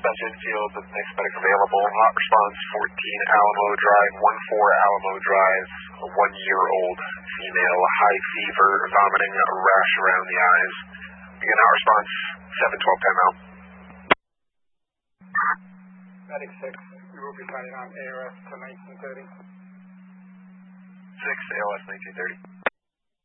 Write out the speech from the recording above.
dispatch infield, the next medic available. Hot response 14 Alamo Drive, 14 Alamo Drive, a 1-year-old female, high fever, vomiting, a rash around the eyes. Begin hot response 712 timeout. Medic 6, you will be planning on ARS to 1930. 6 ALS 1930.